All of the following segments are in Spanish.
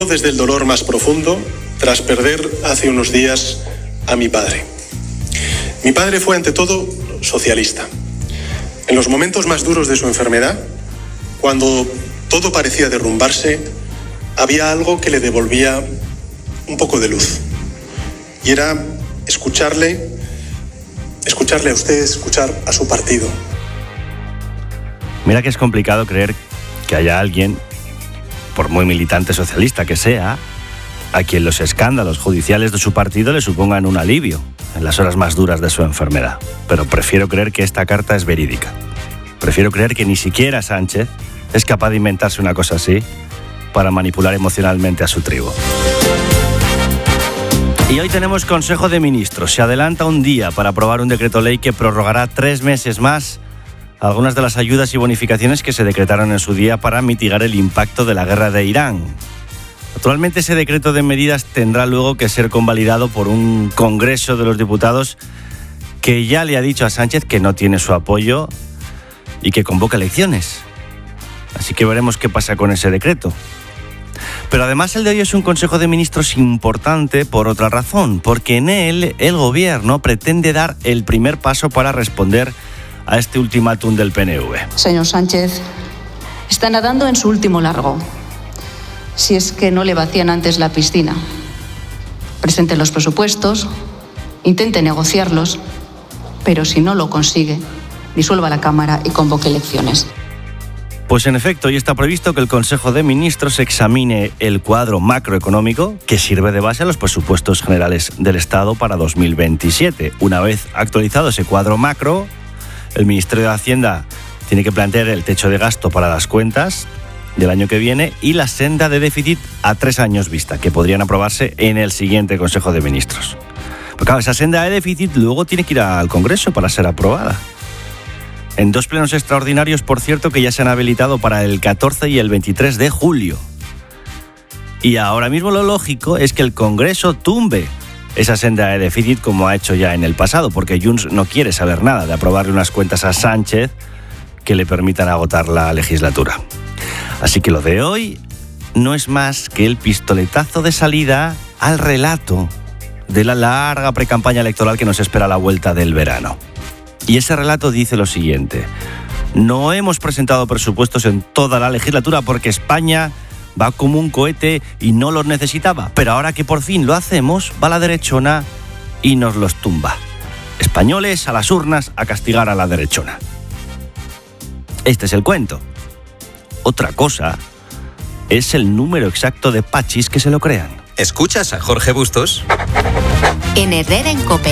desde el dolor más profundo tras perder hace unos días a mi padre. Mi padre fue ante todo socialista. En los momentos más duros de su enfermedad, cuando todo parecía derrumbarse, había algo que le devolvía un poco de luz. Y era escucharle a usted, escuchar a su partido. Mira que es complicado creer que haya alguien, por muy militante socialista que sea, a quien los escándalos judiciales de su partido le supongan un alivio en las horas más duras de su enfermedad. Pero prefiero creer que esta carta es verídica. Prefiero creer que ni siquiera Sánchez es capaz de inventarse una cosa así para manipular emocionalmente a su tribu. Y hoy tenemos Consejo de Ministros. Se adelanta un día para aprobar un decreto ley que prorrogará 3 meses más algunas de las ayudas y bonificaciones que se decretaron en su día para mitigar el impacto de la guerra de Irán. Actualmente ese decreto de medidas tendrá luego que ser convalidado por un Congreso de los Diputados que ya le ha dicho a Sánchez que no tiene su apoyo y que convoca elecciones. Así que veremos qué pasa con ese decreto. Pero además el de hoy es un Consejo de Ministros importante por otra razón, porque en él el Gobierno pretende dar el primer paso para responder a este ultimátum del PNV. Señor Sánchez, está nadando en su último largo. Si es que no le vacían antes la piscina. Presente los presupuestos, intente negociarlos, pero si no lo consigue, disuelva la Cámara y convoque elecciones. Pues en efecto, hoy está previsto que el Consejo de Ministros examine el cuadro macroeconómico que sirve de base a los presupuestos generales del Estado para 2027. Una vez actualizado ese cuadro macro, el Ministerio de Hacienda tiene que plantear el techo de gasto para las cuentas del año que viene y la senda de déficit a 3 años vista, que podrían aprobarse en el siguiente Consejo de Ministros. Pero claro, esa senda de déficit luego tiene que ir al Congreso para ser aprobada. En 2 plenos extraordinarios, por cierto, que ya se han habilitado para el 14 y el 23 de julio. Y ahora mismo lo lógico es que el Congreso tumbe esa senda de déficit como ha hecho ya en el pasado, porque Junts no quiere saber nada de aprobarle unas cuentas a Sánchez que le permitan agotar la legislatura. Así que lo de hoy no es más que el pistoletazo de salida al relato de la larga precampaña electoral que nos espera a la vuelta del verano. Y ese relato dice lo siguiente: no hemos presentado presupuestos en toda la legislatura porque España va como un cohete y no los necesitaba, pero ahora que por fin lo hacemos, va la derechona y nos los tumba. Españoles a las urnas a castigar a la derechona. Este es el cuento. Otra cosa es el número exacto de pachis que se lo crean. ¿Escuchas a Jorge Bustos? En Herrera en COPE.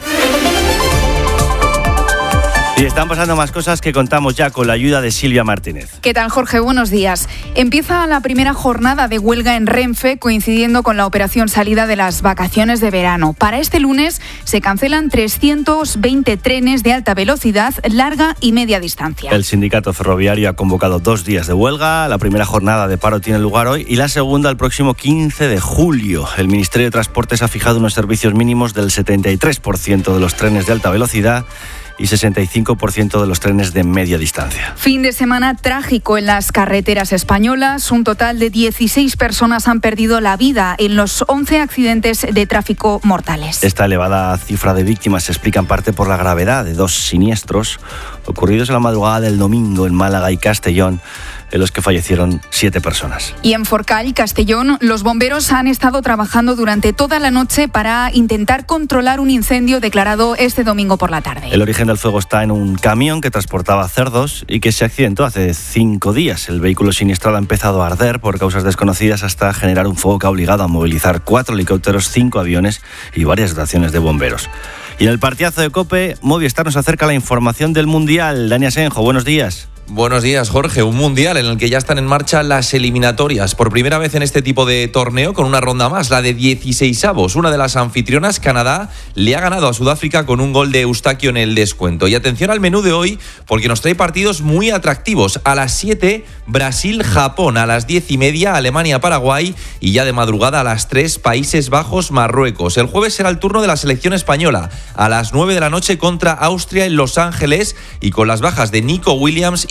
Y están pasando más cosas que contamos ya con la ayuda de Silvia Martínez. ¿Qué tal, Jorge? Buenos días. Empieza la primera jornada de huelga en Renfe, coincidiendo con la operación salida de las vacaciones de verano. Para este lunes se cancelan 320 trenes de alta velocidad, larga y media distancia. El sindicato ferroviario ha convocado 2 días de huelga. La primera jornada de paro tiene lugar hoy y la segunda el próximo 15 de julio. El Ministerio de Transportes ha fijado unos servicios mínimos del 73% de los trenes de alta velocidad y 65% de los trenes de media distancia. Fin de semana trágico en las carreteras españolas. Un total de 16 personas han perdido la vida en los 11 accidentes de tráfico mortales. Esta elevada cifra de víctimas se explica en parte por la gravedad de 2 siniestros ocurridos en la madrugada del domingo en Málaga y Castellón, en los que fallecieron 7 personas. Y en Forcall, Castellón, los bomberos han estado trabajando durante toda la noche para intentar controlar un incendio declarado este domingo por la tarde. El origen del fuego está en un camión que transportaba cerdos y que se accidentó hace 5 días. El vehículo siniestrado ha empezado a arder por causas desconocidas hasta generar un fuego que ha obligado a movilizar 4 helicópteros, 5 aviones y varias dotaciones de bomberos. Y en el partidazo de COPE, Movistar nos acerca la información del Mundial. Dani Asenjo, buenos días. Buenos días, Jorge. Un mundial en el que ya están en marcha las eliminatorias. Por primera vez en este tipo de torneo, con una ronda más, la de 16avos. Una de las anfitrionas, Canadá, le ha ganado a Sudáfrica con un gol de Eustaquio en el descuento. Y atención al menú de hoy, porque nos trae partidos muy atractivos. A las 7, Brasil-Japón. A las 10:30, Alemania-Paraguay. Y ya de madrugada a las 3, Países Bajos-Marruecos. El jueves será el turno de la selección española. A las 9 de la noche contra Austria en Los Ángeles. Y con las bajas de Nico Williams y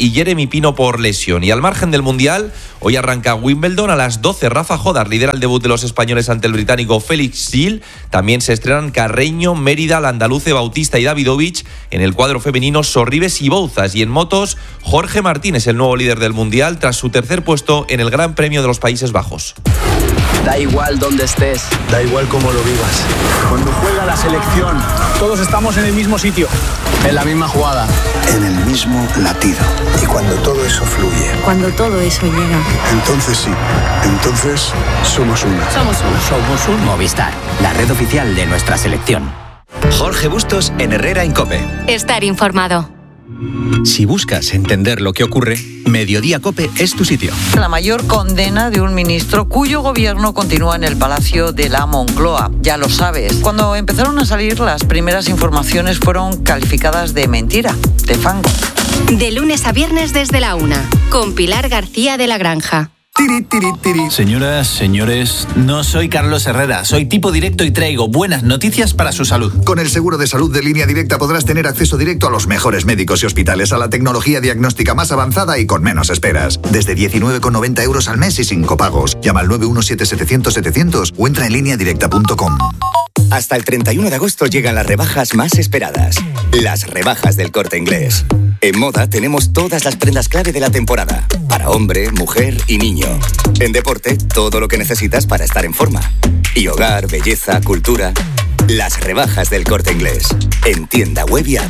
y Jeremy Pino por lesión. Y al margen del Mundial, hoy arranca Wimbledon a las 12. Rafa Jodar lidera el debut de los españoles ante el británico Félix Gil. También se estrenan Carreño, Mérida, Landaluce, Bautista y Davidovich. En el cuadro femenino, Sorribes y Bouzas. Y en motos, Jorge Martínez, el nuevo líder del Mundial, tras su tercer puesto en el Gran Premio de los Países Bajos. Da igual dónde estés, da igual cómo lo vivas. Cuando juega la selección, todos estamos en el mismo sitio, en la misma jugada, en el mismo latido. Y cuando todo eso fluye, cuando todo eso llega, entonces sí, entonces somos una. Somos un Movistar, la red oficial de nuestra selección. Jorge Bustos en Herrera en COPE. Estar informado. Si buscas entender lo que ocurre, Mediodía COPE es tu sitio. La mayor condena de un ministro cuyo gobierno continúa en el Palacio de la Moncloa. Ya lo sabes. Cuando empezaron a salir, las primeras informaciones fueron calificadas de mentira, de fango. De lunes a viernes desde la 1, con Pilar García de la Granja. Señoras, señores, no soy Carlos Herrera, soy tipo directo y traigo buenas noticias para su salud. Con el seguro de salud de Línea Directa podrás tener acceso directo a los mejores médicos y hospitales, a la tecnología diagnóstica más avanzada y con menos esperas. Desde 19,90 euros al mes y sin copagos. Llama al 917-700-700 o entra en lineadirecta.com. Hasta el 31 de agosto llegan las rebajas más esperadas. Las rebajas del Corte Inglés. En moda tenemos todas las prendas clave de la temporada. Para hombre, mujer y niño. En deporte, todo lo que necesitas para estar en forma. Y hogar, belleza, cultura. Las rebajas del Corte Inglés. En tienda web y app.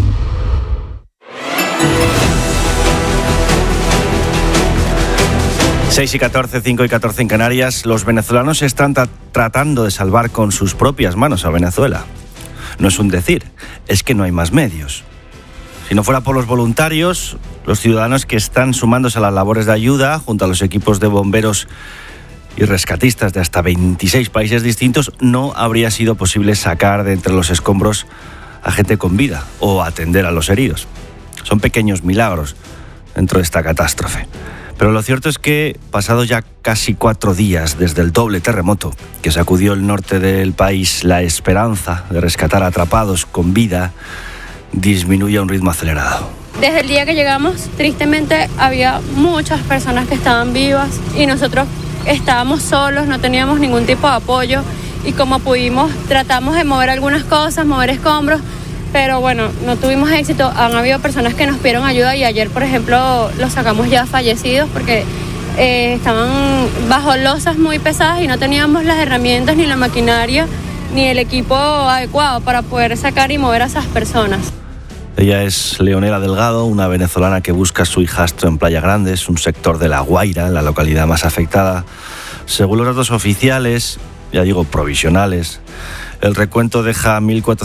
Seis y 14, 5 y 14 en Canarias. Los venezolanos están tratando de salvar con sus propias manos a Venezuela. No es un decir, es que no hay más medios. Si no fuera por los voluntarios, los ciudadanos que están sumándose a las labores de ayuda, junto a los equipos de bomberos y rescatistas de hasta 26 países distintos, no habría sido posible sacar de entre los escombros a gente con vida o atender a los heridos. Son pequeños milagros dentro de esta catástrofe. Pero lo cierto es que, pasados ya casi 4 días desde el doble terremoto que sacudió el norte del país, la esperanza de rescatar atrapados con vida disminuye a un ritmo acelerado. Desde el día que llegamos, tristemente, había muchas personas que estaban vivas y nosotros estábamos solos, no teníamos ningún tipo de apoyo y como pudimos tratamos de mover algunas cosas, mover escombros, pero bueno, no tuvimos éxito. Han habido personas que nos pidieron ayuda y ayer, por ejemplo, los sacamos ya fallecidos porque estaban bajo losas muy pesadas y no teníamos las herramientas ni la maquinaria ni el equipo adecuado para poder sacar y mover a esas personas. Ella es Leonela Delgado, una venezolana que busca a su hijastro en Playa Grande, es un sector de La Guaira, la localidad más afectada. Según los datos oficiales, ya digo provisionales, el recuento deja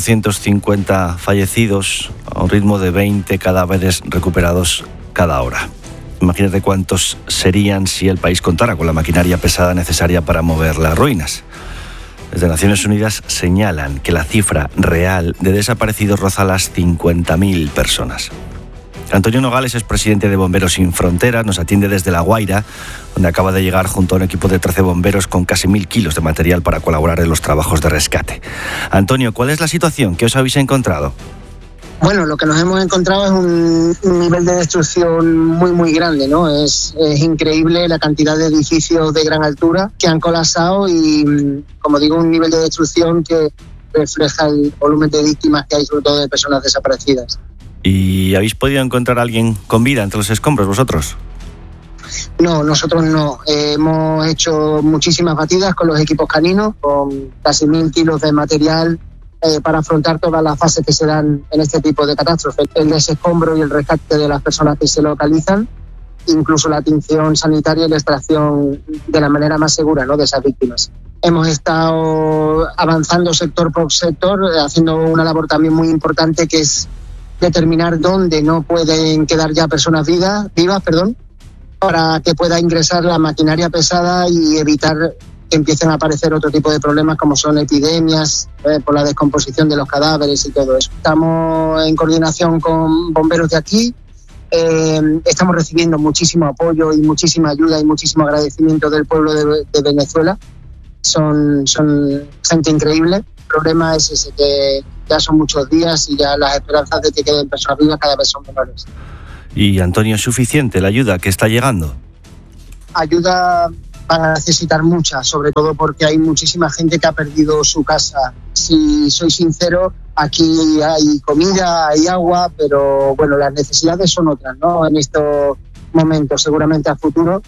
1.450 fallecidos a un ritmo de 20 cadáveres recuperados cada hora. Imagínate cuántos serían si el país contara con la maquinaria pesada necesaria para mover las ruinas. Desde Naciones Unidas señalan que la cifra real de desaparecidos roza las 50.000 personas. Antonio Nogales es presidente de Bomberos Sin Fronteras, nos atiende desde La Guaira, donde acaba de llegar junto a un equipo de 13 bomberos con casi 1.000 kilos de material para colaborar en los trabajos de rescate. Antonio, ¿cuál es la situación? ¿Qué os habéis encontrado? Bueno, lo que nos hemos encontrado es un nivel de destrucción muy grande, ¿no? Es increíble la cantidad de edificios de gran altura que han colapsado y, como digo, un nivel de destrucción que refleja el volumen de víctimas que hay, sobre todo de personas desaparecidas. ¿Y habéis podido encontrar a alguien con vida entre los escombros vosotros? No, nosotros no. Hemos hecho muchísimas batidas con los equipos caninos, con casi 1.000 kilos de material para afrontar todas las fases que se dan en este tipo de catástrofes. El desescombro y el rescate de las personas que se localizan, incluso la atención sanitaria y la extracción de la manera más segura, ¿no?, de esas víctimas. Hemos estado avanzando sector por sector, haciendo una labor también muy importante que es determinar dónde no pueden quedar ya personas vivas, para que pueda ingresar la maquinaria pesada y evitar que empiecen a aparecer otro tipo de problemas como son epidemias por la descomposición de los cadáveres y todo eso. Estamos en coordinación con bomberos de aquí, estamos recibiendo muchísimo apoyo y muchísima ayuda y muchísimo agradecimiento del pueblo de Venezuela. Son gente increíble. El problema es ese, que ya son muchos días y ya las esperanzas de que queden personas vivas cada vez son menores. Y, Antonio, ¿es suficiente la ayuda que está llegando? Ayuda van a necesitar mucha, sobre todo porque hay muchísima gente que ha perdido su casa. Si soy sincero, aquí hay comida, hay agua, pero bueno, las necesidades son otras, ¿no? En estos momentos, seguramente a futuro,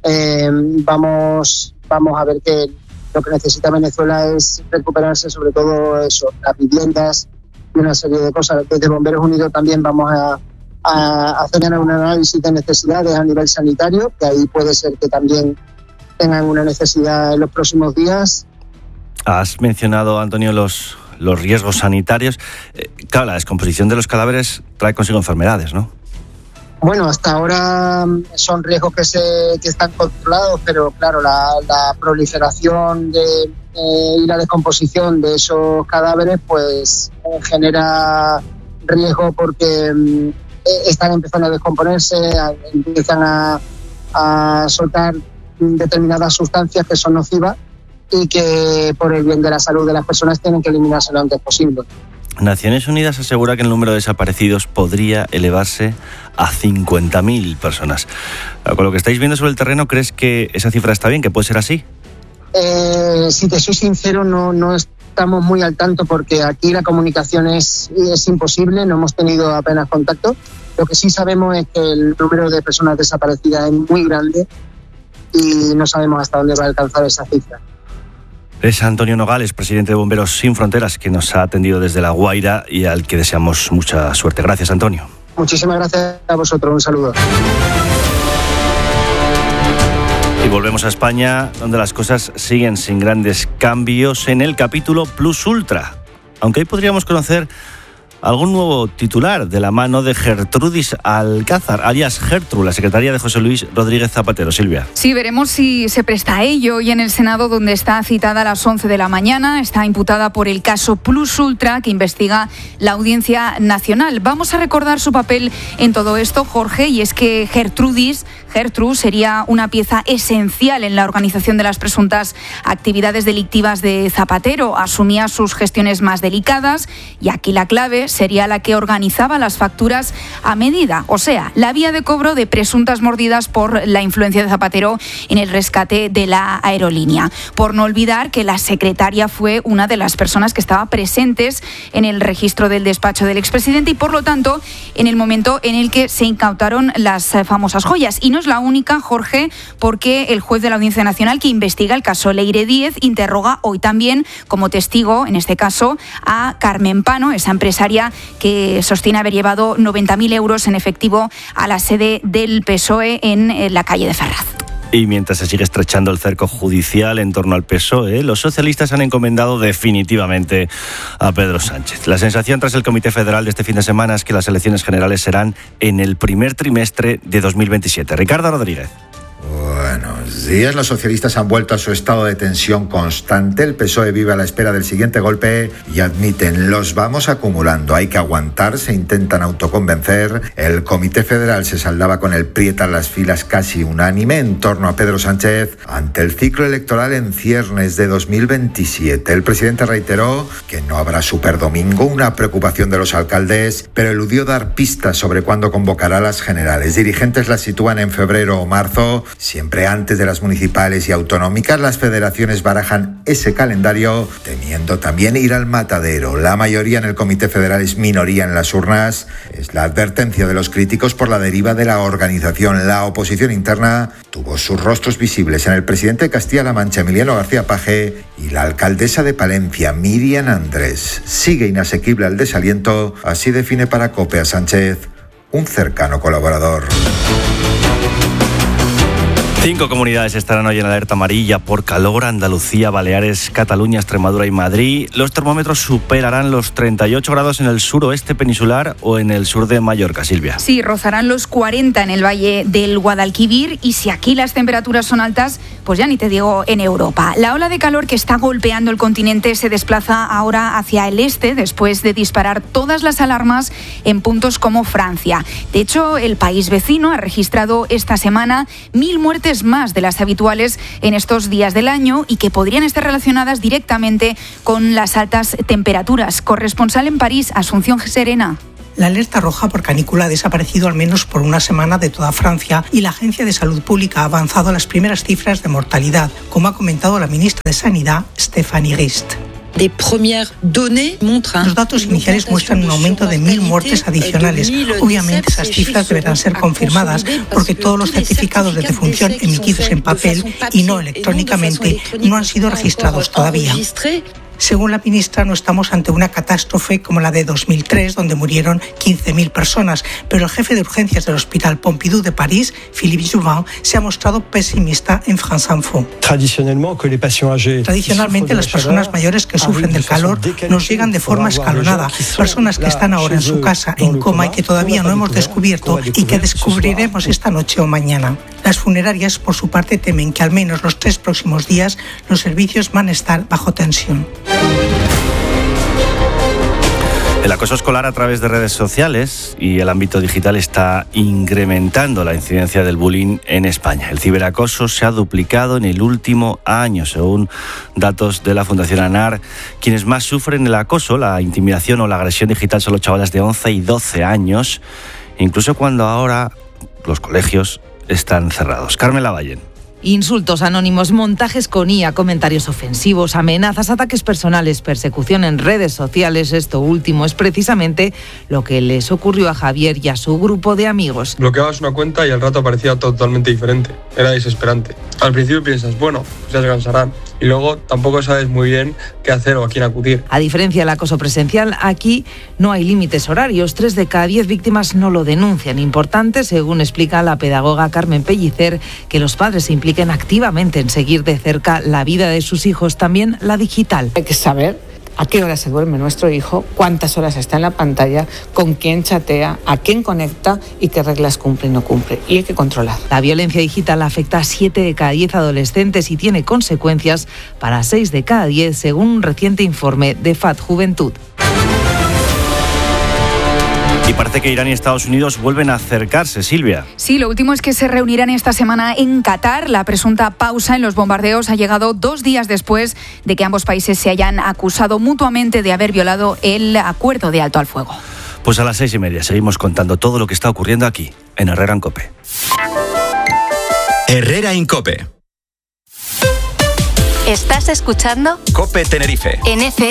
vamos a ver que lo que necesita Venezuela es recuperarse, sobre todo eso, las viviendas y una serie de cosas. Desde Bomberos Unidos también vamos a hacer un análisis de necesidades a nivel sanitario, que ahí puede ser que también tengan una necesidad en los próximos días. Has mencionado, Antonio, los riesgos sanitarios. Claro, la descomposición de los cadáveres trae consigo enfermedades, ¿no? Bueno, hasta ahora son riesgos que están controlados, pero claro, la proliferación y la descomposición de esos cadáveres pues genera riesgo porque están empezando a descomponerse, empiezan a soltar determinadas sustancias que son nocivas y que por el bien de la salud de las personas tienen que eliminarse lo antes posible. Naciones Unidas asegura que el número de desaparecidos podría elevarse a 50.000 personas. Con lo que estáis viendo sobre el terreno, ¿crees que esa cifra está bien, que puede ser así? Si te soy sincero, no estamos muy al tanto porque aquí la comunicación es imposible, no hemos tenido apenas contacto. Lo que sí sabemos es que el número de personas desaparecidas es muy grande y no sabemos hasta dónde va a alcanzar esa cifra. Es Antonio Nogales, presidente de Bomberos Sin Fronteras, que nos ha atendido desde La Guaira y al que deseamos mucha suerte. Gracias, Antonio. Muchísimas gracias a vosotros. Un saludo. Y volvemos a España, donde las cosas siguen sin grandes cambios en el capítulo Plus Ultra. Aunque hoy podríamos conocer algún nuevo titular de la mano de Gertrudis Alcázar, alias Gertru, la secretaria de José Luis Rodríguez Zapatero. Silvia. Sí, veremos si se presta a ello. Y en el Senado, donde está citada a las 11 de la mañana, está imputada por el caso Plus Ultra que investiga la Audiencia Nacional. Vamos a recordar su papel en todo esto, Jorge, y es que Gertru sería una pieza esencial en la organización de las presuntas actividades delictivas de Zapatero. Asumía sus gestiones más delicadas y aquí la clave sería la que organizaba las facturas a medida, o sea, la vía de cobro de presuntas mordidas por la influencia de Zapatero en el rescate de la aerolínea. Por no olvidar que la secretaria fue una de las personas que estaba presentes en el registro del despacho del expresidente y, por lo tanto, en el momento en el que se incautaron las famosas joyas. Y no es la única, Jorge, porque el juez de la Audiencia Nacional que investiga el caso Leire Díez interroga hoy también como testigo, en este caso, a Carmen Pano, esa empresaria que sostiene haber llevado 90.000 euros en efectivo a la sede del PSOE en la calle de Ferraz. Y mientras se sigue estrechando el cerco judicial en torno al PSOE, los socialistas han encomendado definitivamente a Pedro Sánchez. La sensación tras el Comité Federal de este fin de semana es que las elecciones generales serán en el primer trimestre de 2027. Ricardo Rodríguez. Buenos días. Los socialistas han vuelto a su estado de tensión constante. El PSOE vive a la espera del siguiente golpe y admiten: los vamos acumulando, hay que aguantar, se intentan autoconvencer. El Comité Federal se saldaba con el PRI en las filas casi unánime en torno a Pedro Sánchez ante el ciclo electoral en ciernes de 2027. El presidente reiteró que no habrá superdomingo, una preocupación de los alcaldes, pero eludió dar pistas sobre cuándo convocará las generales. Dirigentes las sitúan en febrero o marzo. Siempre antes de las municipales y autonómicas, las federaciones barajan ese calendario, temiendo también ir al matadero. La mayoría en el Comité Federal es minoría en las urnas. Es la advertencia de los críticos por la deriva de la organización. La oposición interna tuvo sus rostros visibles en el presidente de Castilla-La Mancha, Emiliano García Paje, y la alcaldesa de Palencia, Miriam Andrés. Sigue inasequible al desaliento, así define para COPE a Sánchez un cercano colaborador. 5 comunidades estarán hoy en alerta amarilla por calor: Andalucía, Baleares, Cataluña, Extremadura y Madrid. Los termómetros superarán los 38 grados en el suroeste peninsular o en el sur de Mallorca. Silvia. Sí, rozarán los 40 en el valle del Guadalquivir, y si aquí las temperaturas son altas, pues ya ni te digo en Europa. La ola de calor que está golpeando el continente se desplaza ahora hacia el este después de disparar todas las alarmas en puntos como Francia. De hecho, el país vecino ha registrado esta semana 1.000 muertes más de las habituales en estos días del año y que podrían estar relacionadas directamente con las altas temperaturas. Corresponsal en París, Asunción Serena. La alerta roja por canícula ha desaparecido al menos por una semana de toda Francia y la Agencia de Salud Pública ha avanzado a las primeras cifras de mortalidad, como ha comentado la ministra de Sanidad, Stéphanie Rist. Los datos iniciales muestran un aumento de 1.000 muertes adicionales. Obviamente esas cifras deberán ser confirmadas porque todos los certificados de defunción emitidos en papel y no electrónicamente no han sido registrados todavía. Según la ministra, no estamos ante una catástrofe como la de 2003, donde murieron 15.000 personas, pero el jefe de urgencias del Hospital Pompidou de París, Philippe Jouvin, se ha mostrado pesimista en France Info. Tradicionalmente, las personas mayores que sufren del calor nos llegan de forma escalonada, personas que están ahora en su casa en coma y que todavía no hemos descubierto y que descubriremos esta noche o mañana. Las funerarias, por su parte, temen que al menos los 3 próximos días los servicios van a estar bajo tensión. El acoso escolar a través de redes sociales y el ámbito digital está incrementando la incidencia del bullying en España. El ciberacoso se ha duplicado en el último año, según datos de la Fundación ANAR. Quienes más sufren el acoso, la intimidación o la agresión digital son los chavales de 11 y 12 años, incluso cuando ahora los colegios están cerrados. Carmen Lavallén. Insultos anónimos, montajes con IA, comentarios ofensivos, amenazas, ataques personales, persecución en redes sociales. Esto último es precisamente lo que les ocurrió a Javier y a su grupo de amigos. Bloqueabas una cuenta y al rato aparecía totalmente diferente. Era desesperante. Al principio piensas, bueno, ya se cansarán. Y luego tampoco sabes muy bien qué hacer o a quién acudir. A diferencia del acoso presencial, aquí no hay límites horarios. 3 de cada 10 víctimas no lo denuncian. Importante, según explica la pedagoga Carmen Pellicer, que los padres se impliquen activamente en seguir de cerca la vida de sus hijos, también la digital. Hay que saber a qué hora se duerme nuestro hijo, cuántas horas está en la pantalla, con quién chatea, a quién conecta y qué reglas cumple y no cumple. Y hay que controlar. La violencia digital afecta a 7 de cada 10 adolescentes y tiene consecuencias para 6 de cada 10, según un reciente informe de FAD Juventud. Y parece que Irán y Estados Unidos vuelven a acercarse, Silvia. Sí, lo último es que se reunirán esta semana en Qatar. La presunta pausa en los bombardeos ha llegado 2 días después de que ambos países se hayan acusado mutuamente de haber violado el acuerdo de alto al fuego. Pues a las 6:30 seguimos contando todo lo que está ocurriendo aquí, en Herrera en COPE. Herrera en COPE. ¿Estás escuchando? COPE Tenerife. En